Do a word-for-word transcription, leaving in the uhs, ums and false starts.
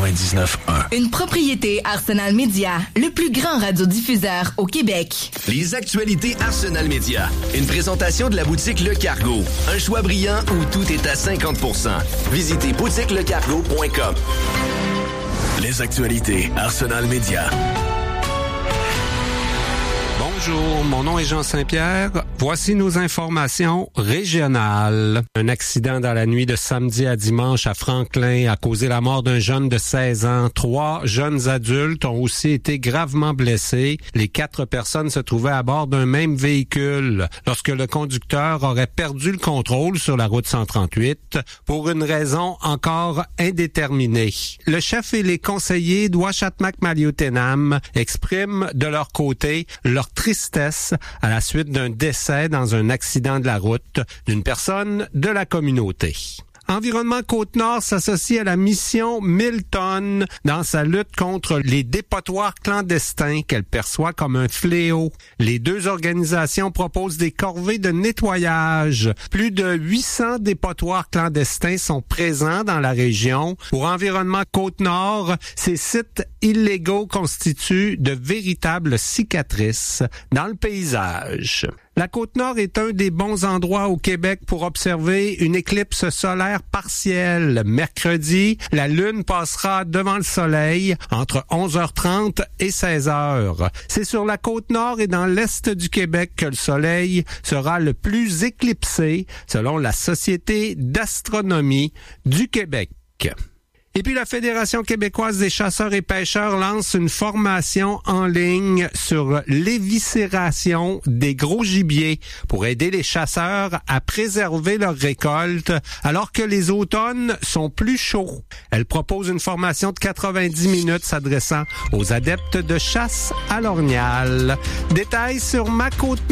quatre-vingt-dix-neuf un. Une propriété Arsenal Média, le plus grand radiodiffuseur au Québec. Les actualités Arsenal Média. Une présentation de la boutique Le Cargo. Un choix brillant où tout est à cinquante pour cent. Visitez boutique le cargo point com. Les actualités Arsenal Média. Bonjour, mon nom est Jean Saint-Pierre. Voici nos informations régionales. Un accident dans la nuit de samedi à dimanche à Franklin a causé la mort d'un jeune de seize ans. Trois jeunes adultes ont aussi été gravement blessés. Les quatre personnes se trouvaient à bord d'un même véhicule lorsque le conducteur aurait perdu le contrôle sur la route cent trente-huit pour une raison encore indéterminée. Le chef et les conseillers d'Ouachatmac-Maliotenam expriment de leur côté leur tristesse à la suite d'un décès dans un accident de la route d'une personne de la communauté. Environnement Côte-Nord s'associe à la mission Milton dans sa lutte contre les dépotoirs clandestins qu'elle perçoit comme un fléau. Les deux organisations proposent des corvées de nettoyage. Plus de huit cents dépotoirs clandestins sont présents dans la région. Pour Environnement Côte-Nord, ces sites illégaux constituent de véritables cicatrices dans le paysage. La Côte-Nord est un des bons endroits au Québec pour observer une éclipse solaire partielle. Mercredi, la Lune passera devant le Soleil entre onze heures trente et seize heures. C'est sur la Côte-Nord et dans l'est du Québec que le Soleil sera le plus éclipsé, selon la Société d'astronomie du Québec. Et puis la Fédération québécoise des chasseurs et pêcheurs lance une formation en ligne sur l'éviscération des gros gibiers pour aider les chasseurs à préserver leurs récoltes alors que les automnes sont plus chauds. Elle propose une formation de quatre-vingt-dix minutes s'adressant aux adeptes de chasse à l'orignal. Détails sur ma côte